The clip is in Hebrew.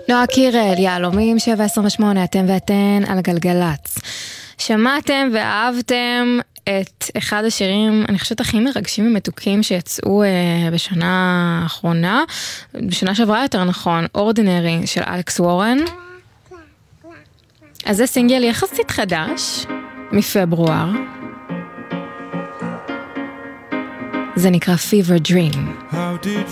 נועה קירל, יהלומים 7:28, אתם ואתן על גלגלץ. שמעתם ואהבתם את אחד השירים, אני חושבת הכי מרגשים ומתוקים שיצאו בשנה האחרונה, בשנה שעברה יותר נכון, Ordinary של אלכס וורן. אז זה סינגל יחסית חדש, מפברואר. זה נקרא Fever Dream.